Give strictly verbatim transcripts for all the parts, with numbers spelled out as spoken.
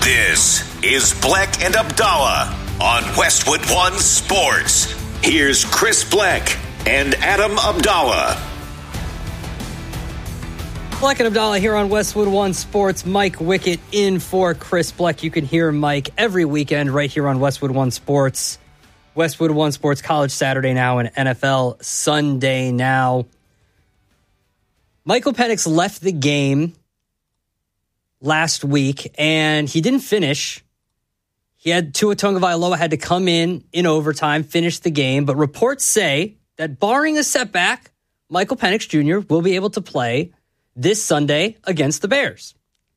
This is Bleck and Abdallah on Westwood One Sports. Here's Chris Bleck and Adam Abdallah. Bleck and Abdallah here on Westwood One Sports. Mike Wickett in for Chris Bleck. You can hear Mike every weekend right here on Westwood One Sports. Westwood One Sports, College Saturday Now and N F L Sunday Now. Michael Penix left the game last week, and he didn't finish. He had Tua Tagovailoa had to come in in overtime, finish the game, but reports say that barring a setback, Michael Penix Junior will be able to play this Sunday against the Bears.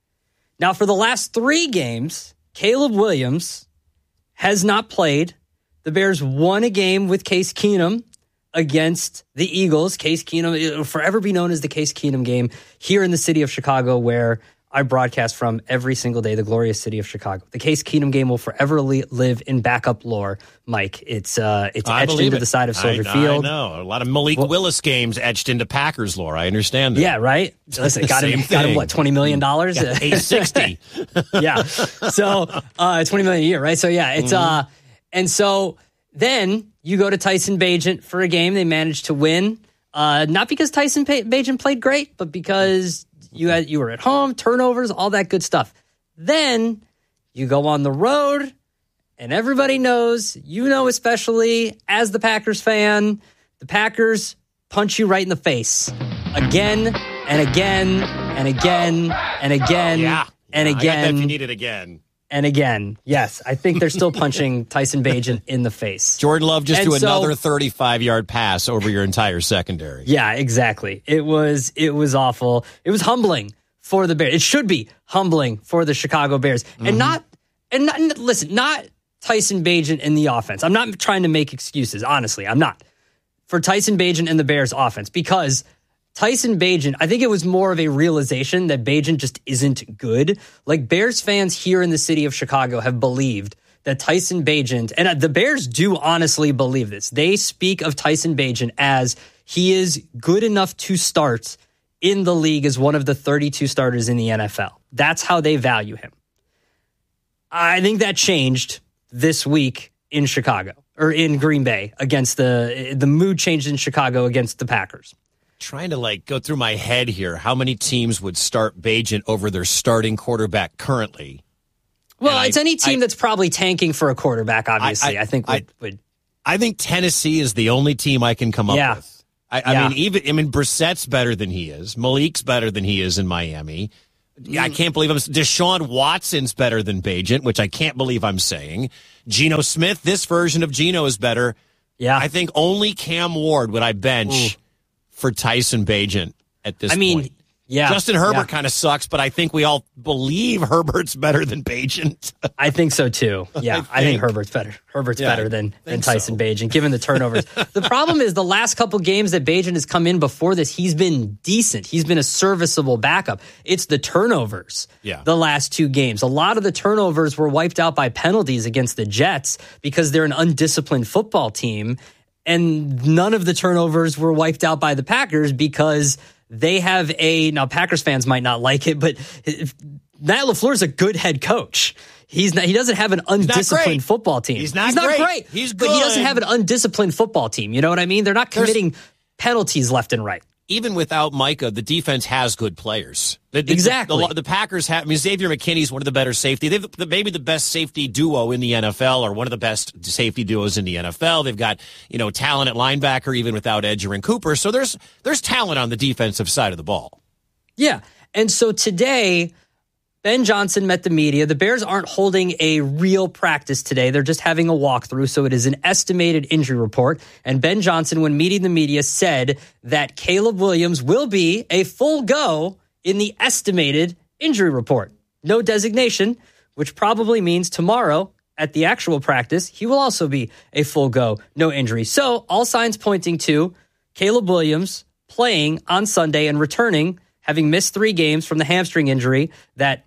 Now, for the last three games, Caleb Williams has not played. The Bears won a game with Case Keenum against the Eagles. Case Keenum, it will forever be known as the Case Keenum game here in the city of Chicago, where I broadcast from every single day, the glorious city of Chicago. The Case Keenum game will forever li- live in backup lore, Mike. It's uh, it's I etched into it. the side of Soldier I, Field. I know. A lot of Malik well, Willis games etched into Packers lore. I understand that. Yeah, right? Listen, got him, got him, what, twenty million dollars? Yeah, eight sixty. Yeah. So, uh, twenty million dollars a year, right? So, yeah, it's, mm-hmm. uh, and so then you go to Tyson Bagent for a game. They managed to win. Uh, not because Tyson Bagent played great, but because You had you were at home, turnovers, all that good stuff. Then you go on the road, and everybody knows, you know, especially as the Packers fan, the Packers punch you right in the face again and again and again and again yeah. and yeah, again. I got that if you need it again. And again, yes, I think they're still punching Tyson Bagent in the face. Jordan Love just and threw so, another thirty-five yard pass over your entire secondary. Yeah, exactly. It was it was awful. It was humbling for the Bears. It should be humbling for the Chicago Bears. Mm-hmm. And not and not listen, not Tyson Bagent in the offense. I'm not trying to make excuses, honestly. I'm not. For Tyson Bagent and the Bears offense, because Tyson Bagent, I think it was more of a realization that Bagent just isn't good. Like, Bears fans here in the city of Chicago have believed that Tyson Bagent, and the Bears do honestly believe this. They speak of Tyson Bagent as he is good enough to start in the league as one of the thirty-two starters in the N F L. That's how they value him. I think that changed this week in Chicago, or in Green Bay, against the, the mood changed in Chicago against the Packers. Trying to like go through my head here, how many teams would start Bagent over their starting quarterback currently? Well, and it's I, any team I, that's probably tanking for a quarterback, obviously. I, I, I think would, I, would. I think Tennessee is the only team I can come up yeah. with. I, I yeah. mean, even I mean, Brissett's better than he is. Malik's better than he is in Miami. Mm. I can't believe I'm. Deshaun Watson's better than Bagent, which I can't believe I'm saying. Geno Smith, this version of Geno is better. Yeah, I think only Cam Ward would I bench. Ooh. For Tyson Bagent at this I mean, point. Yeah. Justin Herbert yeah. kind of sucks, but I think we all believe Herbert's better than Bagent. I think so, too. Yeah, I think, I think Herbert's better. Herbert's yeah, better than, than Tyson so. Bagent, given the turnovers. The problem is the last couple games that Bagent has come in before this, he's been decent. He's been a serviceable backup. It's the turnovers yeah. the last two games. A lot of the turnovers were wiped out by penalties against the Jets because they're an undisciplined football team. And none of the turnovers were wiped out by the Packers because they have a, now Packers fans might not like it, but Matt LaFleur is a good head coach. He's not, he doesn't have an undisciplined football team. He's not, He's not great. great. He's good. But he doesn't have an undisciplined football team. You know what I mean? They're not committing There's, penalties left and right. Even without Micah, the defense has good players. The, the, exactly. The, the Packers have, I mean, Xavier McKinney's one of the better safety. They've the, maybe the best safety duo in the N F L, or one of the best safety duos in the N F L. They've got, you know, talent at linebacker, even without Edger and Cooper. So there's, there's talent on the defensive side of the ball. Yeah. And so today, Ben Johnson met the media. The Bears aren't holding a real practice today. They're just having a walkthrough, so it is an estimated injury report. And Ben Johnson, when meeting the media, said that Caleb Williams will be a full go in the estimated injury report. No designation, which probably means tomorrow at the actual practice, he will also be a full go, no injury. So all signs pointing to Caleb Williams playing on Sunday and returning, having missed three games from the hamstring injury that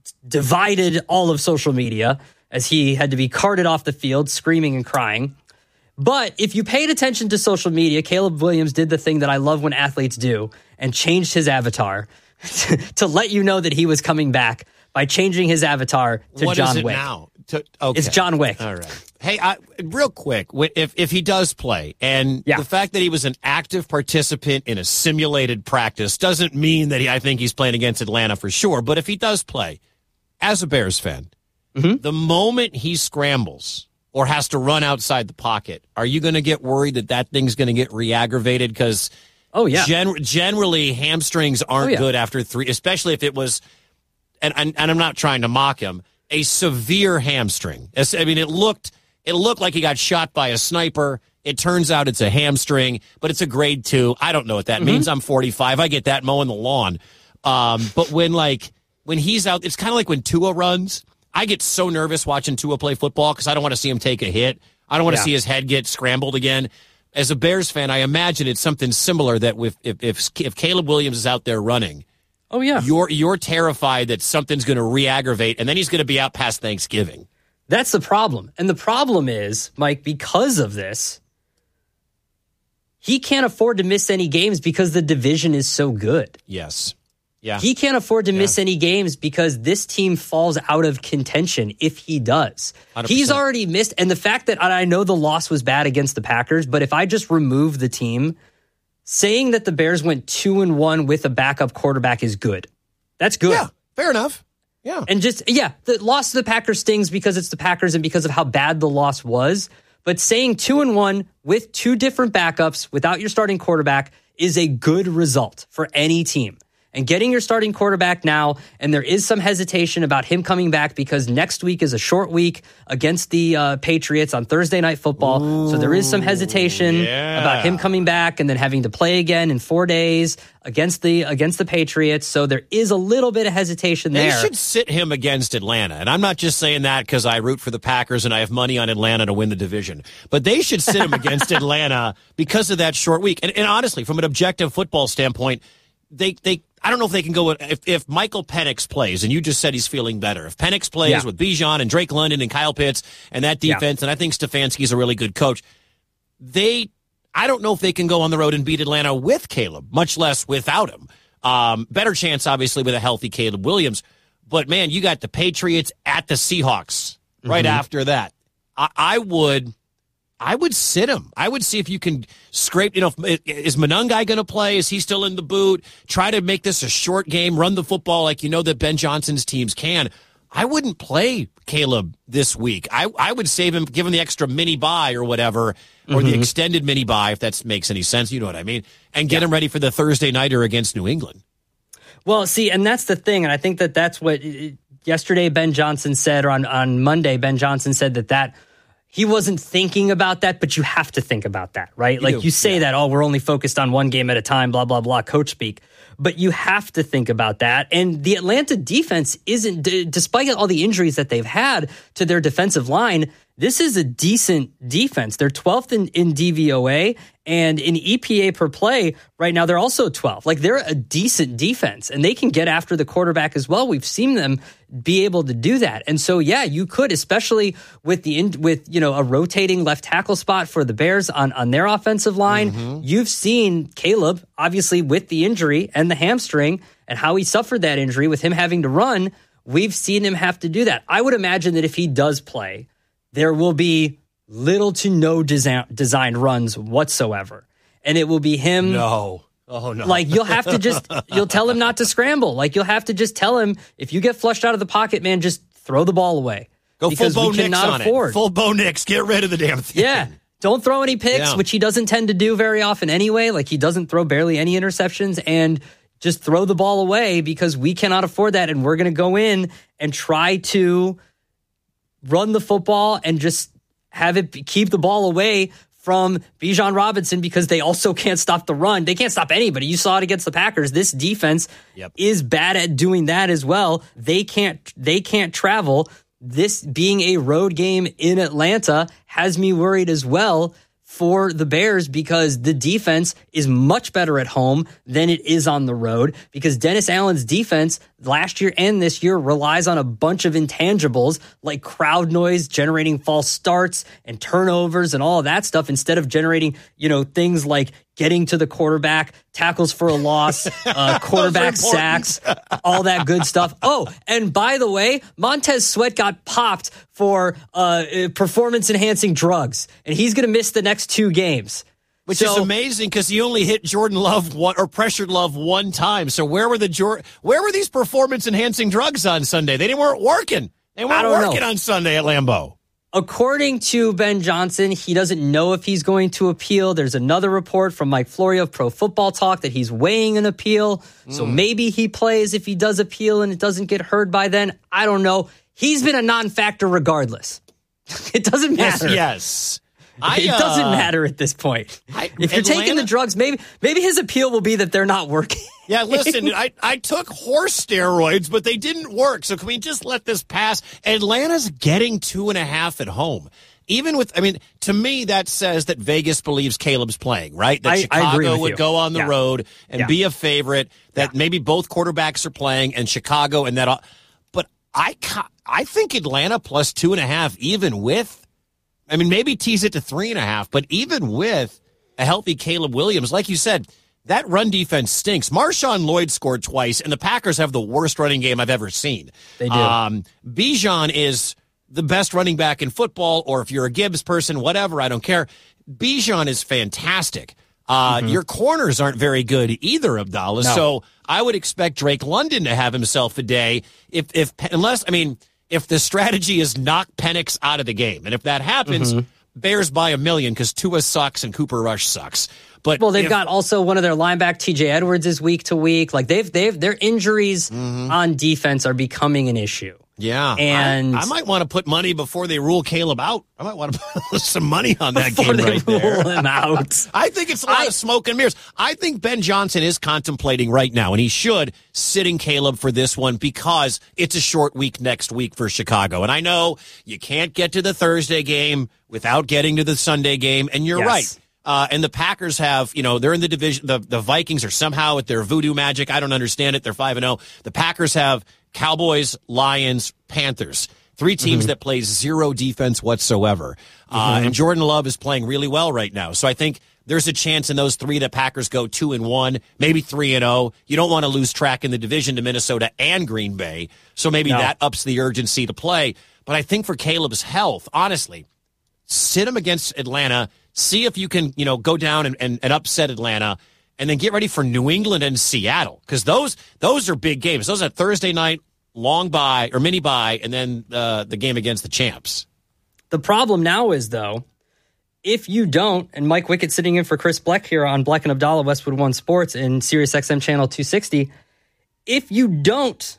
divided all of social media as he had to be carted off the field screaming and crying. But if you paid attention to social media, Caleb Williams did the thing that I love when athletes do and changed his avatar to let you know that he was coming back by changing his avatar to what John is it Wick. now? To, okay. It's John Wick. All right. Hey, I, real quick, if if he does play, and yeah. the fact that he was an active participant in a simulated practice doesn't mean that he, I think he's playing against Atlanta for sure. But if he does play, as a Bears fan, mm-hmm. the moment he scrambles or has to run outside the pocket, are you going to get worried that that thing's going to get re-aggravated? Because oh, yeah. gen- generally hamstrings aren't oh, yeah. good after three, especially if it was, and, and, and I'm not trying to mock him, a severe hamstring. I mean, it looked it looked like he got shot by a sniper. It turns out it's a hamstring, but it's a grade two. I don't know what that mm-hmm. means. I'm forty-five. I get that mowing the lawn. Um, but when like when he's out, it's kind of like when Tua runs. I get so nervous watching Tua play football because I don't want to see him take a hit. I don't want to yeah. see his head get scrambled again. As a Bears fan, I imagine it's something similar that with if if, if Caleb Williams is out there running. Oh, yeah. You're you're terrified that something's going to re-aggravate, and then he's going to be out past Thanksgiving. That's the problem. And the problem is, Mike, because of this, he can't afford to miss any games because the division is so good. Yes. Yeah. He can't afford to yeah. miss any games because this team falls out of contention if he does. one hundred percent. He's already missed. And the fact that I know the loss was bad against the Packers, but if I just remove the team, saying that the Bears went two and one with a backup quarterback is good. That's good. Yeah, fair enough. Yeah. And just, yeah, the loss to the Packers stings because it's the Packers and because of how bad the loss was. But saying two and one with two different backups without your starting quarterback is a good result for any team. And getting your starting quarterback now, and there is some hesitation about him coming back because next week is a short week against the uh, Patriots on Thursday Night Football. Ooh, so there is some hesitation yeah. about him coming back and then having to play again in four days against the against the Patriots. So there is a little bit of hesitation they there. They should sit him against Atlanta. And I'm not just saying that because I root for the Packers and I have money on Atlanta to win the division. But they should sit him against Atlanta because of that short week. And, and honestly, from an objective football standpoint, they they I don't know if they can go with, if, if Michael Penix plays, and you just said he's feeling better. If Penix plays yeah. with Bijan and Drake London and Kyle Pitts and that defense, yeah. and I think Stefanski's a really good coach, they, I don't know if they can go on the road and beat Atlanta with Caleb, much less without him. Um, better chance, obviously, with a healthy Caleb Williams. But, man, you got the Patriots at the Seahawks right mm-hmm. after that. I, I would... I would sit him. I would see if you can scrape, you know, is Monangai going to play? Is he still in the boot? Try to make this a short game, run the football like you know that Ben Johnson's teams can. I wouldn't play Caleb this week. I, I would save him, give him the extra mini bye or whatever, or mm-hmm. the extended mini bye, if that makes any sense. You know what I mean? And get yeah. him ready for the Thursday nighter against New England. Well, see, and that's the thing, and I think that that's what yesterday Ben Johnson said, or on, on Monday, Ben Johnson said that that he wasn't thinking about that, but you have to think about that, right? You like do. you say yeah. that, oh, we're only focused on one game at a time, blah, blah, blah, coach speak. But you have to think about that. And the Atlanta defense isn't, d- despite all the injuries that they've had to their defensive line, this is a decent defense. They're twelfth in, in D V O A, and in E P A per play right now, they're also twelfth. Like, they're a decent defense, and they can get after the quarterback as well. We've seen them be able to do that. And so, yeah, you could, especially with the with you know a rotating left tackle spot for the Bears on, on their offensive line. Mm-hmm. You've seen Caleb, obviously, with the injury and the hamstring and how he suffered that injury with him having to run. We've seen him have to do that. I would imagine that if he does play, there will be little to no design, designed runs whatsoever. And it will be him. No. Oh, no. Like, you'll have to just, you'll tell him not to scramble. Like, you'll have to just tell him, if you get flushed out of the pocket, man, just throw the ball away. Go full Bo Nix on afford. it. Full Bo Nix. Get rid of the damn thing. Yeah. Don't throw any picks, yeah. which he doesn't tend to do very often anyway. Like, he doesn't throw barely any interceptions. And just throw the ball away, because we cannot afford that. And we're going to go in and try to run the football and just have it keep the ball away from Bijan Robinson, because they also can't stop the run. They can't stop anybody. You saw it against the Packers. This defense yep. is bad at doing that as well. They can't, they can't travel. This being a road game in Atlanta has me worried as well for the Bears, because the defense is much better at home than it is on the road, because Dennis Allen's defense last year and this year relies on a bunch of intangibles like crowd noise, generating false starts and turnovers and all of that stuff, instead of generating, you know, things like getting to the quarterback, tackles for a loss, uh, quarterback sacks, all that good stuff. Oh, and by the way, Montez Sweat got popped for uh, performance-enhancing drugs, and he's going to miss the next two games. Which so, is amazing because he only hit Jordan Love one, or pressured Love one time. So where were the where were these performance-enhancing drugs on Sunday? They didn't weren't working. They weren't working know. on Sunday at Lambeau. According to Ben Johnson, he doesn't know if he's going to appeal. There's another report from Mike Florio of Pro Football Talk that he's weighing an appeal. Mm. So maybe he plays if he does appeal and it doesn't get heard by then. I don't know. He's been a non-factor regardless. It doesn't matter. Yes, yes. I, it doesn't uh, matter at this point. I, if you're Atlanta, taking the drugs, maybe maybe his appeal will be that they're not working. Yeah, listen, I, I took horse steroids, but they didn't work. So can we just let this pass? Atlanta's getting two and a half at home. Even with, I mean, to me, that says that Vegas believes Caleb's playing, right? That I, Chicago I would you. go on the yeah. road and yeah. be a favorite, that yeah. maybe both quarterbacks are playing and Chicago and that. But I, I think Atlanta plus two and a half, even with, I mean, maybe tease it to three and a half, but even with a healthy Caleb Williams, like you said, that run defense stinks. Marshawn Lloyd scored twice, and the Packers have the worst running game I've ever seen. They do. Um, Bijan is the best running back in football, or if you're a Gibbs person, whatever, I don't care. Bijan is fantastic. Uh, mm-hmm. Your corners aren't very good either, Abdallah. No. So I would expect Drake London to have himself a day, if if unless, I mean, if the strategy is knock Penix out of the game. And if that happens, mm-hmm. Bears by a million because Tua sucks and Cooper Rush sucks. But well, they've if, got also one of their lineback, T J Edwards, is week to week. Like they've they've their injuries mm-hmm. on defense are becoming an issue. Yeah, and I, I might want to put money before they rule Caleb out. I might want to put some money on that before game they right rule there. him out. I think it's a lot I, of smoke and mirrors. I think Ben Johnson is contemplating right now, and he should, sitting Caleb for this one because it's a short week next week for Chicago. And I know you can't get to the Thursday game without getting to the Sunday game, and you're yes. right. Uh, and the Packers have, you know, they're in the division. The, the Vikings are somehow with their voodoo magic. I don't understand it. They're five and oh. The Packers have Cowboys, Lions, Panthers. Three teams mm-hmm. that play zero defense whatsoever. Mm-hmm. Uh, and Jordan Love is playing really well right now. So I think there's a chance in those three that Packers go two and one, maybe three and oh. You don't want to lose track in the division to Minnesota and Green Bay. So maybe no. that ups the urgency to play. But I think for Caleb's health, honestly, sit him against Atlanta. See if you can, you know, go down and, and, and upset Atlanta, and then get ready for New England and Seattle, because those those are big games. Those are Thursday night, long bye or mini bye, and then uh, the game against the champs. The problem now is, though, if you don't, and Mike Wickett sitting in for Chris Bleck here on Bleck and Abdallah, Westwood One Sports and Sirius X M Channel two sixty, if you don't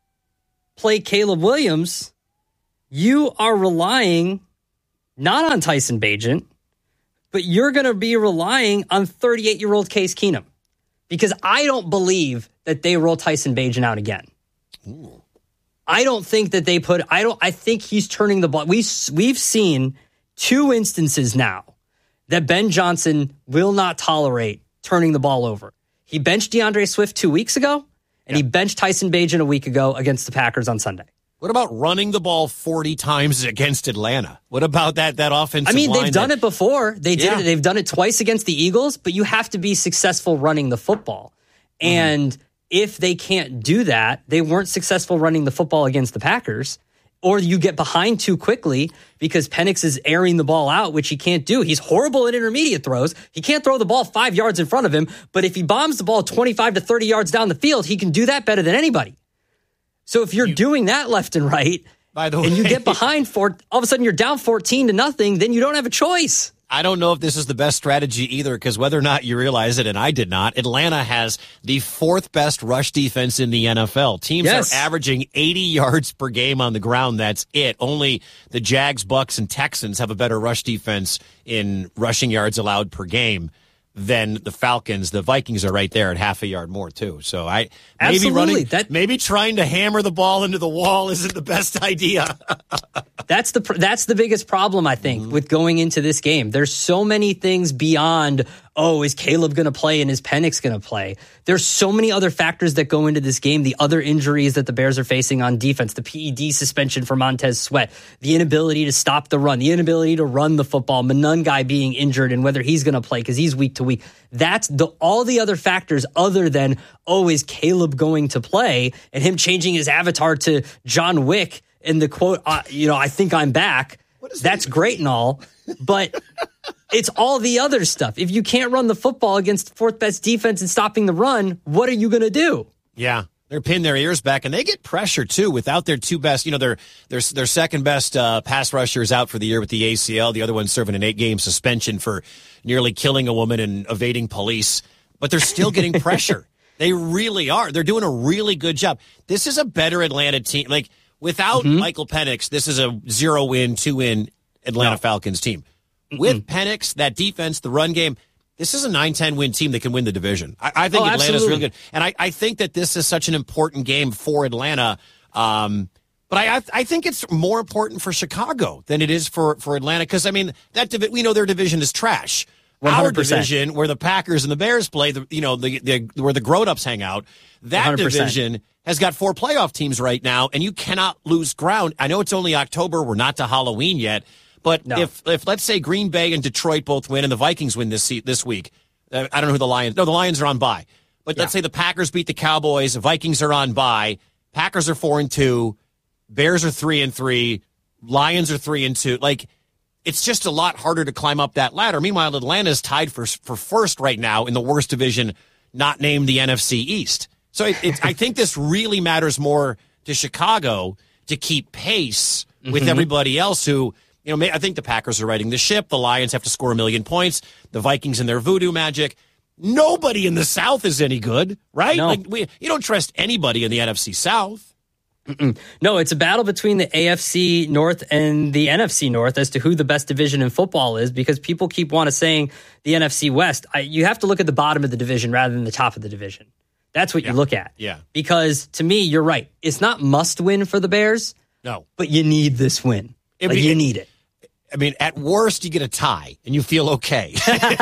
play Caleb Williams, you are relying not on Tyson Bagent, but you're going to be relying on thirty-eight-year-old Case Keenum, because I don't believe that they roll Tyson Bagent out again. Ooh. I don't think that they put, I don't, I think he's turning the ball. We, we've seen two instances now that Ben Johnson will not tolerate turning the ball over. He benched DeAndre Swift two weeks ago, and yeah. he benched Tyson Bagent a week ago against the Packers on Sunday. What about running the ball forty times against Atlanta? What about that that offensive I mean, line they've done that, it before. They did yeah. it. They've done it twice against the Eagles, but you have to be successful running the football. Mm-hmm. And if they can't do that, they weren't successful running the football against the Packers, or you get behind too quickly because Penix is airing the ball out, which he can't do. He's horrible at intermediate throws. He can't throw the ball five yards in front of him, but if he bombs the ball twenty-five to thirty yards down the field, he can do that better than anybody. So if you're you, doing that left and right, by the way, and you get behind for all of a sudden you're down fourteen to nothing, then you don't have a choice. I don't know if this is the best strategy either, because whether or not you realize it, and I did not, Atlanta has the fourth best rush defense in the N F L. Teams yes. are averaging eighty yards per game on the ground. That's it. Only the Jags, Bucks, and Texans have a better rush defense in rushing yards allowed per game than the Falcons. The Vikings are right there at half a yard more too. So I maybe Absolutely. running, that, maybe trying to hammer the ball into the wall isn't the best idea. That's the that's the biggest problem, I think, mm-hmm. with going into this game. There's so many things beyond, oh, is Caleb going to play and is Penix going to play? There's so many other factors that go into this game. The other injuries that the Bears are facing on defense, the P E D suspension for Montez Sweat, the inability to stop the run, the inability to run the football, Monangai being injured and whether he's going to play because he's week to week. That's the all the other factors other than, oh, is Caleb going to play? And him changing his avatar to John Wick and the quote, uh, you know, I think I'm back. That's great and all, but it's all the other stuff. If you can't run the football against fourth best defense and stopping the run, what are you going to do? Yeah, they're pinning their ears back, and they get pressure too without their two best. You know, their their their second best uh, pass rusher is out for the year with the A C L. The other one's serving an eight game suspension for nearly killing a woman and evading police. But they're still getting pressure. They really are. They're doing a really good job. This is a better Atlanta team. Like. Without mm-hmm. Michael Penix, this is a zero-win, two-win Atlanta no. Falcons team. Mm-mm. With Penix, that defense, the run game, this is a nine ten win team that can win the division. I, I think oh, Atlanta's absolutely. really good. And I, I think that this is such an important game for Atlanta. Um, but I, I I think it's more important for Chicago than it is for, for Atlanta because, I mean, that divi- we know their division is trash. one hundred percent. Our division, where the Packers and the Bears play, the you know, the, the where the grown-ups hang out, that one hundred percent. Division has got four playoff teams right now, and you cannot lose ground. I know it's only October. We're not to Halloween yet. But no. if, if let's say, Green Bay and Detroit both win and the Vikings win this this week, uh, I don't know who the Lions – no, the Lions are on bye. But yeah. let's say the Packers beat the Cowboys, the Vikings are on bye, Packers are four and two, Bears are three and three, Lions are three and two. Like, it's just a lot harder to climb up that ladder. Meanwhile, Atlanta's tied for for first right now in the worst division, not named the N F C East. So it, it, I think this really matters more to Chicago to keep pace with mm-hmm. everybody else who, you know, I think the Packers are riding the ship. The Lions have to score a million points. The Vikings and their voodoo magic. Nobody in the South is any good, right? No. Like we, you don't trust anybody in the N F C South. Mm-mm. No, it's a battle between the A F C North and the N F C North as to who the best division in football is because people keep wanting to saying the N F C West. I, you have to look at the bottom of the division rather than the top of the division. That's what yeah. you look at. Yeah. Because to me, you're right. It's not must win for the Bears. No. But you need this win. It, like, you need it. I mean, at worst, you get a tie, and you feel okay.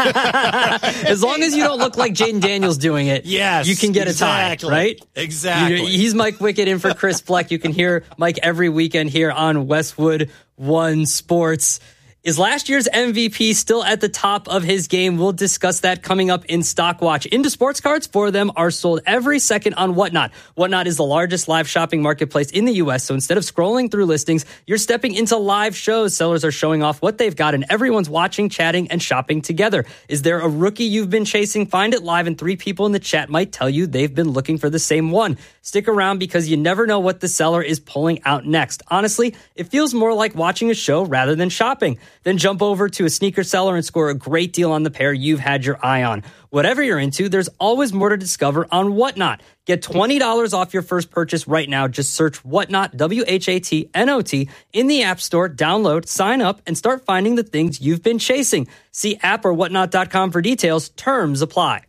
As long as you don't look like Jaden Daniels doing it, yes, you can get exactly. a tie, right? Exactly. You, he's Mike Wickett in for Chris Fleck. You can hear Mike every weekend here on Westwood One Sports. Is last year's M V P still at the top of his game? We'll discuss that coming up in Stock Watch. Into sports cards for them are sold every second on Whatnot. Whatnot is the largest live shopping marketplace in the U S, so instead of scrolling through listings, you're stepping into live shows. Sellers are showing off what they've got, and everyone's watching, chatting, and shopping together. Is there a rookie you've been chasing? Find it live, and three people in the chat might tell you they've been looking for the same one. Stick around because you never know what the seller is pulling out next. Honestly, it feels more like watching a show rather than shopping. Then jump over to a sneaker seller and score a great deal on the pair you've had your eye on. Whatever you're into, there's always more to discover on Whatnot. Get twenty dollars off your first purchase right now. Just search Whatnot, W H A T N O T, in the App Store, download, sign up, and start finding the things you've been chasing. See app or whatnot dot com for details. Terms apply.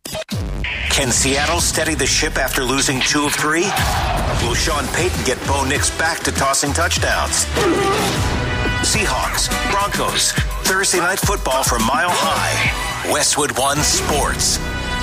Can Seattle steady the ship after losing two of three? Will Sean Payton get Bo Nix back to tossing touchdowns? Seahawks, Broncos, Thursday Night Football from Mile High. Westwood One Sports.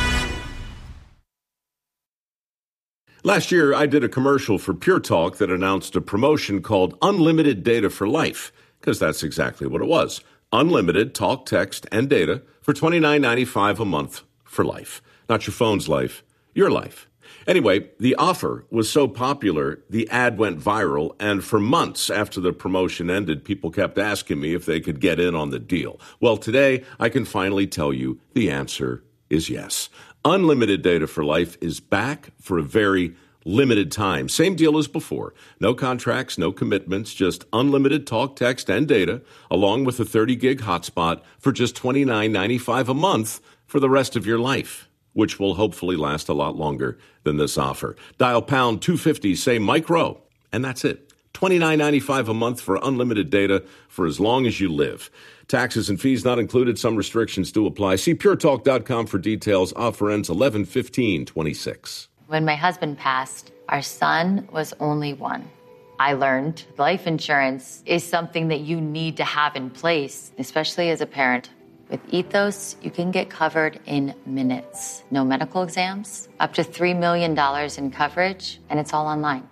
Last year, I did a commercial for Pure Talk that announced a promotion called Unlimited Data for Life, because that's exactly what it was. Unlimited talk, text, and data for twenty-nine ninety-five a month for life. Not your phone's life, your life. Anyway, the offer was so popular, the ad went viral, and for months after the promotion ended, people kept asking me if they could get in on the deal. Well, today, I can finally tell you the answer is yes. Unlimited Data for Life is back for a very limited time. Same deal as before. No contracts, no commitments, just unlimited talk, text, and data, along with a thirty gig hotspot for just twenty-nine ninety-five a month for the rest of your life, which will hopefully last a lot longer than this offer. Dial pound two fifty, say Mike Rowe, and that's it. twenty-nine ninety-five a month for unlimited data for as long as you live. Taxes and fees not included. Some restrictions do apply. See pure talk dot com for details. Offer ends eleven fifteen twenty-six. When my husband passed, our son was only one. I learned life insurance is something that you need to have in place, especially as a parent. With Ethos, you can get covered in minutes. No medical exams, up to three million dollars in coverage, and it's all online.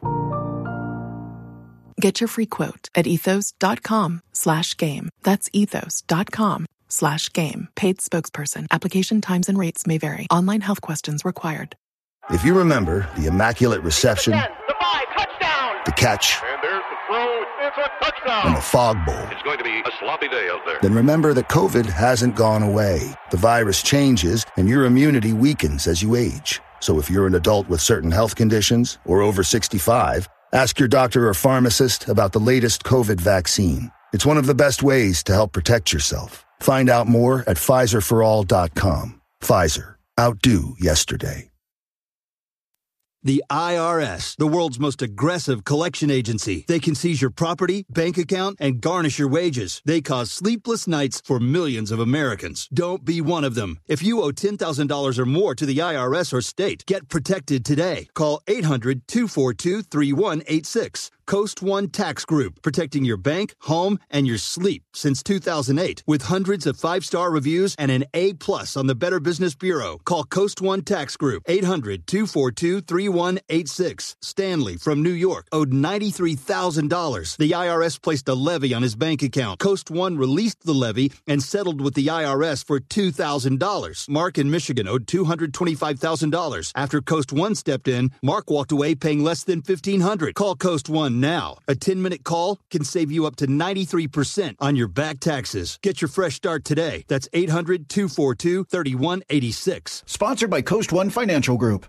Get your free quote at ethos.com slash game. That's ethos.com slash game. Paid spokesperson. Application times and rates may vary. Online health questions required. If you remember the Immaculate Reception, the five, touchdown, the catch, and there's the throw, it's a touchdown, and the Fog Bowl, it's going to be a sloppy day out there. Then remember that COVID hasn't gone away. The virus changes, and your immunity weakens as you age. So if you're an adult with certain health conditions or over sixty-five, ask your doctor or pharmacist about the latest COVID vaccine. It's one of the best ways to help protect yourself. Find out more at Pfizer for all dot com. Pfizer. Outdo yesterday. The I R S, the world's most aggressive collection agency. They can seize your property, bank account, and garnish your wages. They cause sleepless nights for millions of Americans. Don't be one of them. If you owe ten thousand dollars or more to the I R S or state, get protected today. Call eight hundred, two four two, three one eight six. Coast One Tax Group, protecting your bank, home, and your sleep since two thousand eight. With hundreds of five-star reviews and an A plus on the Better Business Bureau. Call Coast One Tax Group, eight hundred, two four two, three one eight six. Stanley from New York owed ninety-three thousand dollars. The I R S placed a levy on his bank account. Coast One released the levy and settled with the I R S for two thousand dollars. Mark in Michigan owed two hundred twenty-five thousand dollars. After Coast One stepped in, Mark walked away paying less than fifteen hundred dollars. Call Coast One now. A ten-minute call can save you up to ninety-three percent on your back taxes. Get your fresh start today. That's eight hundred, two four two, three one eight six. Sponsored by Coast One Financial Group.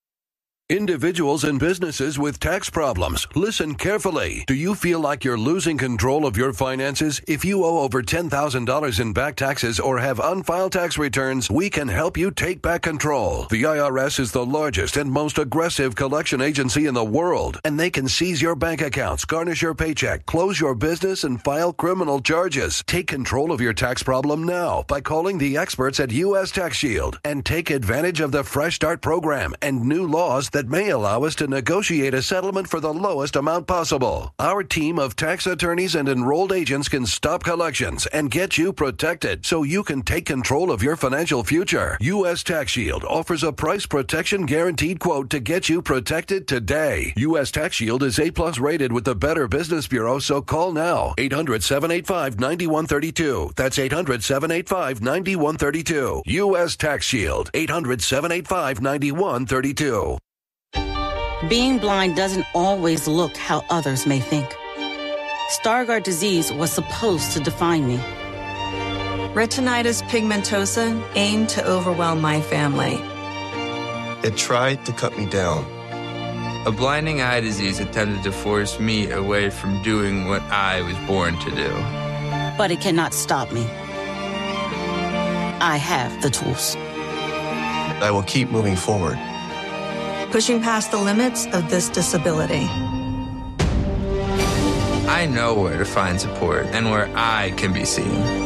Individuals and businesses with tax problems, listen carefully. Do you feel like you're losing control of your finances? If you owe over ten thousand dollars in back taxes or have unfiled tax returns, we can help you take back control. The I R S is the largest and most aggressive collection agency in the world, and they can seize your bank accounts, garnish your paycheck, close your business, and file criminal charges. Take control of your tax problem now by calling the experts at U S Tax Shield and take advantage of the Fresh Start program and new laws that that may allow us to negotiate a settlement for the lowest amount possible. Our team of tax attorneys and enrolled agents can stop collections and get you protected so you can take control of your financial future. U S Tax Shield offers a price protection guaranteed quote to get you protected today. U S Tax Shield is A plus rated with the Better Business Bureau, so call now. eight hundred, seven eight five, nine one three two. That's eight hundred, seven eight five, nine one three two. U S Tax Shield. eight hundred, seven eight five, nine one three two. Being blind doesn't always look how others may think. Stargardt disease was supposed to define me. Retinitis pigmentosa aimed to overwhelm my family. It tried to cut me down. A blinding eye disease attempted to force me away from doing what I was born to do. But it cannot stop me. I have the tools. I will keep moving forward. Pushing past the limits of this disability. I know where to find support and where I can be seen.